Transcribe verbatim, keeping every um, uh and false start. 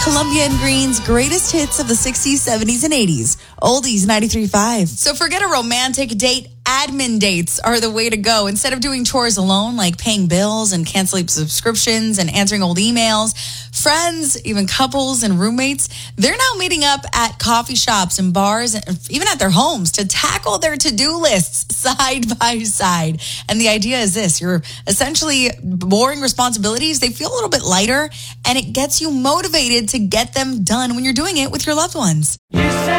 Columbia and Green's greatest hits of the sixties, seventies, and eighties. Oldies ninety-three point five. So forget a romantic date. Admin dates are the way to go. Instead of doing chores alone, like paying bills and canceling subscriptions and answering old emails, friends, even couples and roommates, they're now meeting up at coffee shops and bars and even at their homes to tackle their to-do lists side by side. And the idea is this: you're essentially boring responsibilities. They feel a little bit lighter, and it gets you motivated to get them done when you're doing it with your loved ones.